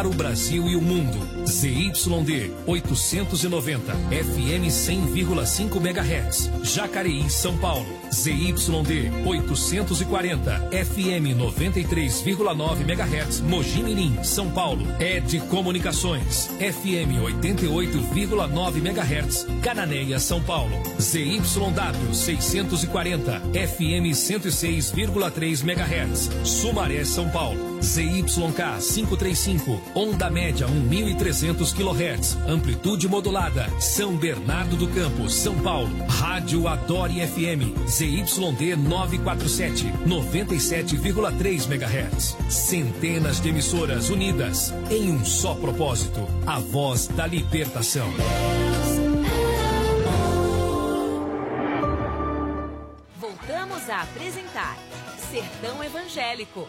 Para o Brasil e o mundo, ZYD 890, FM 100,5 MHz, Jacareí, São Paulo. ZYD 840, FM 93,9 MHz, Mogi Mirim, São Paulo. ED Comunicações, FM 88,9 MHz, Cananéia, São Paulo. ZYW 640, FM 106,3 MHz, Sumaré, São Paulo. ZYK 535, onda média 1.300 kHz, amplitude modulada, São Bernardo do Campo, São Paulo. Rádio Adore FM, ZYD 947, 97,3 MHz. Centenas de emissoras unidas em um só propósito, a voz da libertação. Voltamos a apresentar Sertão Evangélico.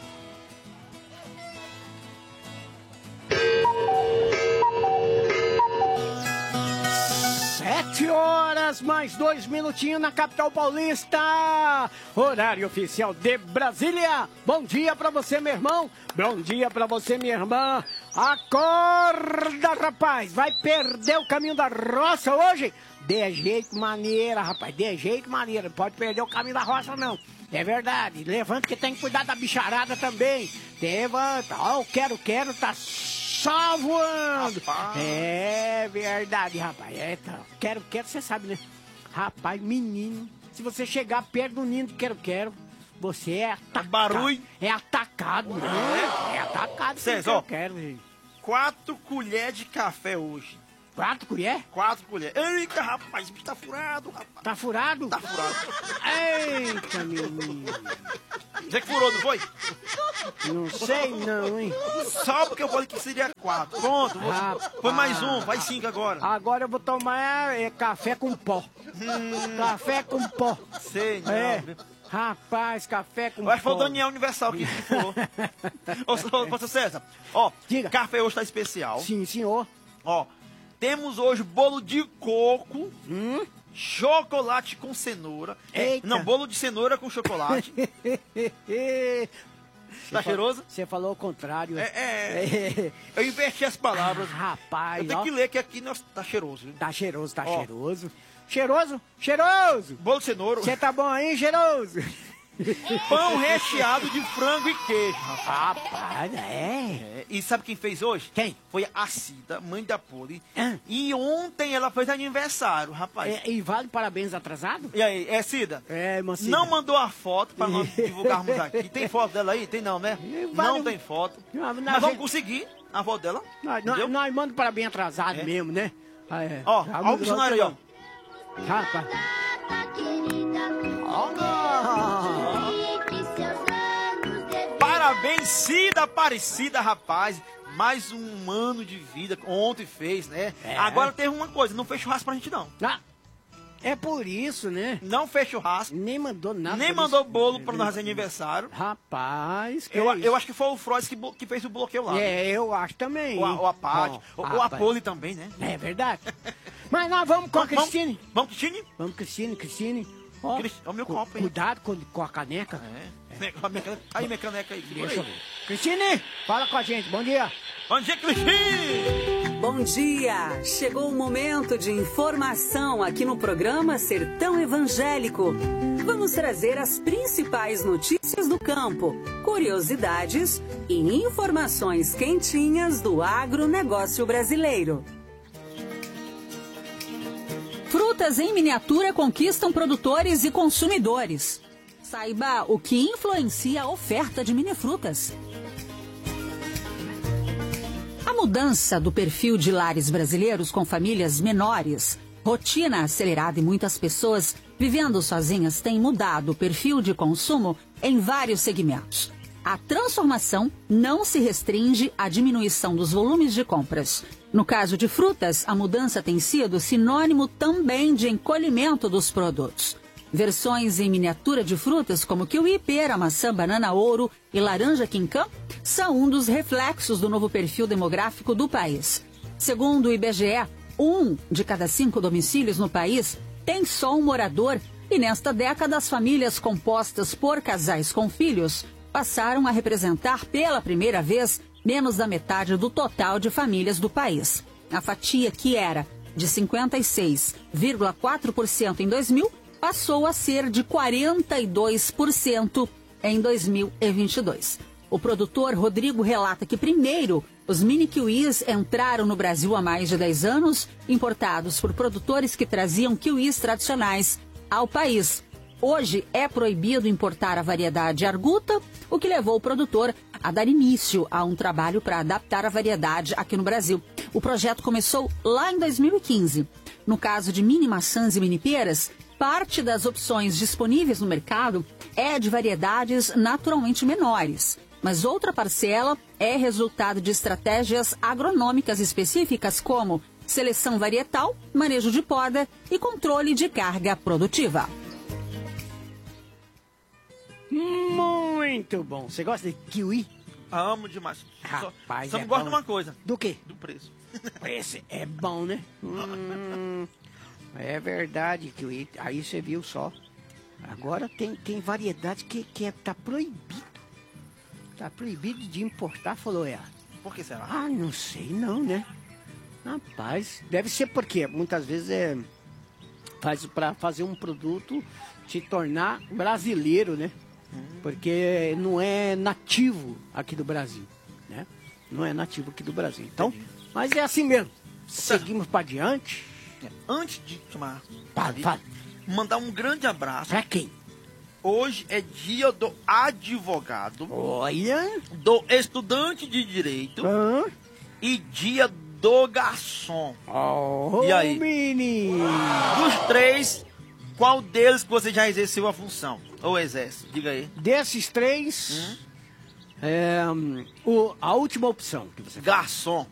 7h mais 2 minutinhos na capital paulista. Horário oficial de Brasília. Bom dia pra você, meu irmão. Bom dia pra você, minha irmã. Acorda, rapaz. Vai perder o caminho da roça hoje? De jeito maneira, rapaz. De jeito maneira. Não pode perder o caminho da roça, não. É verdade. Levanta que tem que cuidar da bicharada também. Levanta. Ó, o quero, tá só voando. Rapaz. É verdade, rapaz. É, tá. Quero, você sabe, né? Rapaz, menino, se você chegar perto do ninho do quero, você é atacado. Barulho. É atacado, né? É atacado. César, ó, Quero. 4 colheres de café hoje. 4 colheres? 4 colheres. Eita, rapaz, o bicho tá furado, rapaz. Tá furado? Tá furado. Eita, menino. Você que furou, não foi? Não sei não, hein? Só porque eu falei que seria 4. Pronto, foi mais um, vai 5 agora. Agora eu vou tomar café com pó. Café com pó. Sei, não. É. Rapaz, café com Acho que foi o pó. Daniel Universal que furou. Ô, César, ó, Diga. Café hoje tá especial. Sim, senhor. Ó, temos hoje bolo de coco, chocolate com cenoura. Eita. Não, bolo de cenoura com chocolate. Tá cheiroso? Você falou o contrário. Eu inverti as palavras. Rapaz, Eu tenho ó. que ler que aqui nós, tá cheiroso. Viu? Tá cheiroso, tá Ó. cheiroso. Cheiroso? Cheiroso! Bolo de cenoura. Você tá bom aí, cheiroso? Pão recheado de frango e queijo. Rapaz, é. E sabe quem fez hoje? Quem? Foi a Cida, mãe da Poli. Ah. E ontem ela fez aniversário, rapaz. E vale parabéns atrasado? E aí, Cida? Mocinha. Não mandou a foto pra nós divulgarmos aqui. Tem foto dela aí? Tem não, né? Vale- Não tem foto. Não, Mas vamos conseguir a foto dela. Nós mandamos parabéns atrasado É. mesmo, né? Ó, ó o missionário aí, ó. Rapaz. Parabéns, Cida Aparecida, rapaz. Mais um ano de vida. Ontem fez, né? É. Agora tem uma coisa, não fez churrasco pra gente, não. Ah, é por isso, né? Não fez churrasco. Nem mandou nada. Nem pra mandou isso. bolo pra nós fazer aniversário. Rapaz, que Eu acho que foi o Frois que fez o bloqueio lá. eu acho também. O Apate, o rapaz. Apole também, né? É verdade. Mas nós vamos com a Cristine. Vamos, Cristine? Vamos, Cristine. Ó, Ó o meu copo, hein? Cuidado com a caneca. Aí, minha caneca aí. Deixa eu ver. Cristine, fala com a gente. Bom dia. Bom dia, Cristine! Bom dia! Chegou o momento de informação aqui no programa Sertão Evangélico. Vamos trazer as principais notícias do campo, curiosidades e informações quentinhas do agronegócio brasileiro. Frutas em miniatura conquistam produtores e consumidores. Saiba o que influencia a oferta de minifrutas. A mudança do perfil de lares brasileiros com famílias menores, rotina acelerada e muitas pessoas vivendo sozinhas tem mudado o perfil de consumo em vários segmentos. A transformação não se restringe à diminuição dos volumes de compras. No caso de frutas, a mudança tem sido sinônimo também de encolhimento dos produtos. Versões em miniatura de frutas como kiwi, pera, maçã, banana, ouro e laranja quinquã são um dos reflexos do novo perfil demográfico do país. Segundo o IBGE, 1 de cada 5 domicílios no país tem só um morador e nesta década as famílias compostas por casais com filhos passaram a representar pela primeira vez menos da metade do total de famílias do país. A fatia, que era de 56,4% em 2000, passou a ser de 42% em 2022. O produtor Rodrigo relata que, primeiro, os mini kiwis entraram no Brasil há mais de 10 anos, importados por produtores que traziam kiwis tradicionais ao país. Hoje é proibido importar a variedade arguta, o que levou o produtor a dar início a um trabalho para adaptar a variedade aqui no Brasil. O projeto começou lá em 2015. No caso de mini maçãs e mini peras, parte das opções disponíveis no mercado é de variedades naturalmente menores, mas outra parcela é resultado de estratégias agronômicas específicas como seleção varietal, manejo de poda e controle de carga produtiva. Muito bom. Você gosta de kiwi? Amo demais. Rapaz, só não gosto de uma coisa. Do quê? Do preço. Esse é bom, né? É verdade, kiwi. Aí você viu só. Agora tem variedade que tá proibido. Tá proibido de importar, falou ela. Por que será? Ah, não sei não, né? Rapaz, deve ser porque muitas vezes faz para fazer um produto se tornar brasileiro, né? Porque não é nativo aqui do Brasil, né? Não é nativo aqui do Brasil. Então, mas é assim mesmo. Seguimos para diante. Antes de chamar, Fala. mandar um grande abraço. Pra quem? Hoje é dia do advogado, Olha. do estudante de direito e dia do garçom. Oh, E aí? menino. Dos três, qual deles que você já exerceu a função? Ou exerce? Diga aí. Desses três, a última opção que você fala. Garçom.